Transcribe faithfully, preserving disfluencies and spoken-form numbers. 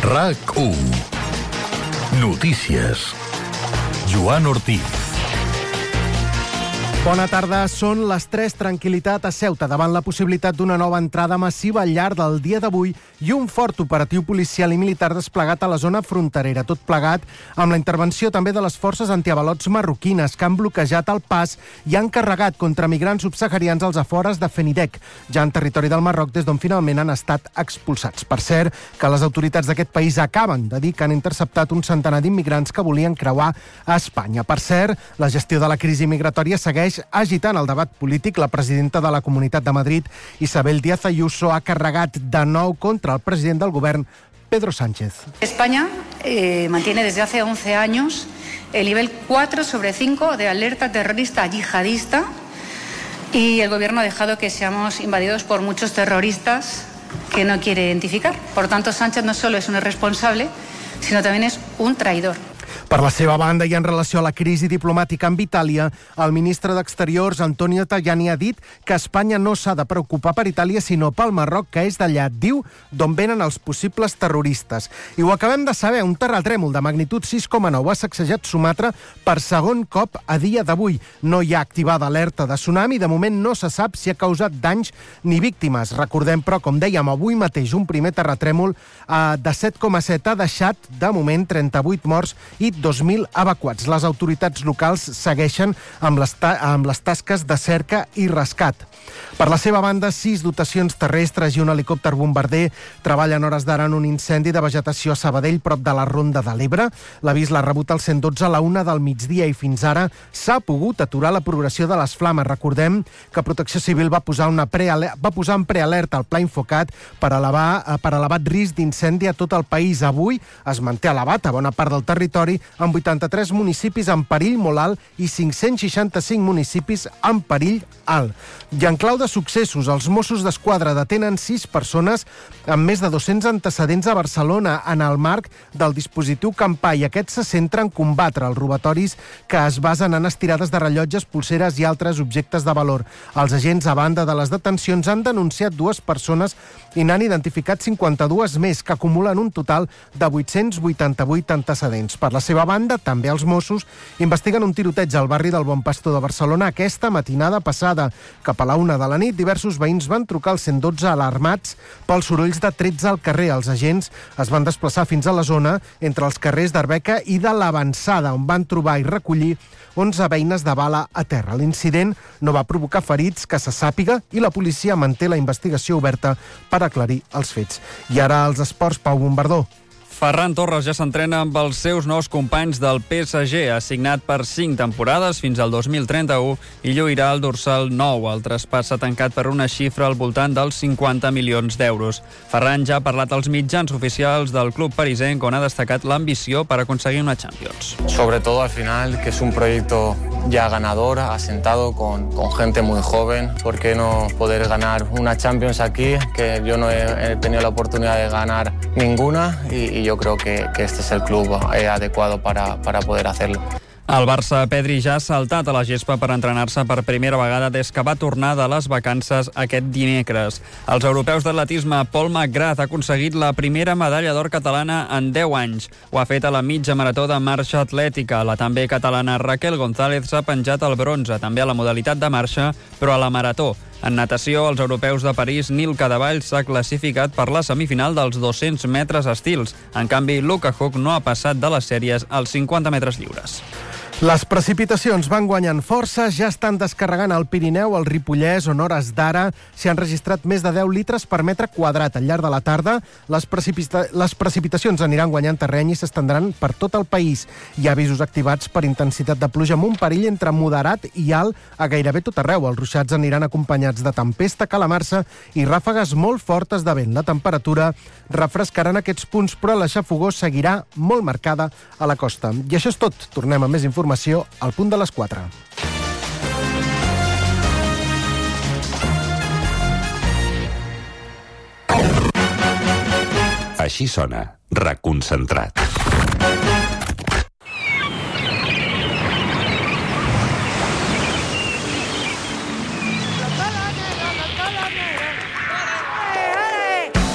RAC u. Notícies. Joan Ortiz. Bona tarda, són les tres. Tranquil·litat a Ceuta davant la possibilitat d'una nova entrada massiva al llarg del dia d'avui i un fort operatiu policial i militar desplegat a la zona fronterera. Tot plegat amb la intervenció també de les forces antiavalots marroquines que han bloquejat el pas i han carregat contra migrants subsaharians als afores de Fenidec, ja en territori del Marroc, des d'on finalment han estat expulsats. Per cert, que les autoritats d'aquest país acaben de dir que han interceptat un centenar d'immigrants que volien creuar a Espanya. Per cert, la gestió de la crisi migratòria segueix agitant el debat polític. La presidenta de la Comunitat de Madrid, Isabel Díaz Ayuso, ha carregat de nou contra el president del govern, Pedro Sánchez. España eh, mantiene desde hace once años el nivel cuatro sobre cinco de alerta terrorista yihadista y el gobierno ha dejado que seamos invadidos por muchos terroristas que no quiere identificar. Por tanto, Sánchez no solo es un irresponsable, sino también es un traidor. Per la seva banda, i en relació a la crisi diplomàtica amb Itàlia, el ministre d'Exteriors, Antonio Tajani, ha dit que Espanya no s'ha de preocupar per Itàlia, sinó pel Marroc, que és d'allà, diu, d'on venen els possibles terroristes. I ho acabem de saber, un terratrèmol de magnitud sis coma nou ha sacsejat Sumatra per segon cop a dia d'avui. No hi ha activada alerta de tsunami, de moment no se sap si ha causat danys ni víctimes. Recordem, però, com dèiem, avui mateix un primer terratrèmol eh, de set coma set ha deixat, de moment, trenta-vuit morts i dos mil evacuats. Les autoritats locals segueixen amb les, ta amb les tasques de cerca i rescat. Per la seva banda, sis dotacions terrestres i un helicòpter bombarder treballen hores d'ara en un incendi de vegetació a Sabadell, prop de la Ronda de l'Ebre. L'avís l'ha rebut al cent dotze a la una del migdia i fins ara s'ha pogut aturar la progressió de les flames. Recordem que Protecció Civil va posar, una va posar en prealerta el pla Infocat per elevar, per elevat risc d'incendi a tot el país. Avui es manté elevat a bona part del territori, amb vuitanta-tres municipis en perill molt alt i cinc-cents seixanta-cinc municipis en perill alt. I en clau de successos, els Mossos d'Esquadra detenen sis persones amb més de dos-cents antecedents a Barcelona en el marc del dispositiu Campà, i aquests se centren en combatre els robatoris que es basen en estirades de rellotges, pulseres i altres objectes de valor. Els agents, a banda de les detencions, han denunciat dues persones i n'han identificat cinquanta-dues més, que acumulen un total de vuit-cents vuitanta-vuit antecedents. Per la seva banda, també els Mossos investiguen un tiroteig al barri del Bon Pastor de Barcelona aquesta matinada passada. Cap a la una de la nit, diversos veïns van trucar al cent dotze alarmats pels sorolls de trets al carrer. Els agents es van desplaçar fins a la zona entre els carrers d'Arbeca i de l'Avançada, on van trobar i recollir onze beines de bala a terra. L'incident no va provocar ferits que se sàpiga i la policia manté la investigació oberta per aclarir els fets. I ara als esports, Pau Bombardó. Ferran Torres ja s'entrena amb els seus nous companys del P S G. Ha signat per cinc temporades fins al dos mil trenta-u i lluirà el dorsal nou. El traspàs s'ha tancat per una xifra al voltant dels cinquanta milions d'euros. Ferran ja ha parlat als mitjans oficials del club parisenc, on ha destacat l'ambició per aconseguir una Champions. Sobre todo al final, que es un proyecto ya ganador, asentado, con, con gente muy joven. ¿Por qué no poder ganar una Champions aquí? Que yo no he, he tenido la oportunidad de ganar ninguna y, y yo creo que, que este es el club eh, adecuado para, para poder hacerlo. El Barça Pedri ja ha saltat a la gespa per entrenar-se per primera vegada des que va tornar de les vacances aquest dimecres. Els europeus d'atletisme, Paul McGrath ha aconseguit la primera medalla d'or catalana en deu anys. Ho ha fet a la mitja marató de marxa atlètica. La també catalana Raquel González s'ha penjat el bronze, també a la modalitat de marxa, però a la marató. En natació, els europeus de París, Nil Cadevall s'ha classificat per la semifinal dels dos-cents metres estils. En canvi, Luka Huk no ha passat de les sèries als cinquanta metres lliures. Les precipitacions van guanyant força, ja estan descarregant al Pirineu, al Ripollès, on hores d'ara s'hi han registrat més de deu litres per metre quadrat. Al llarg de la tarda, les, precipita les precipitacions aniran guanyant terreny i s'estendran per tot el país. Hi ha avisos activats per intensitat de pluja amb un perill entre moderat i alt a gairebé tot arreu. Els ruixats aniran acompanyats de tempesta, calamarsa i ràfegues molt fortes de vent. La temperatura refrescarà en aquests punts, però la xafogor seguirà molt marcada a la costa. I això és tot. Tornem amb més informació al punt de les quatre. Així sona RAC Concentrat.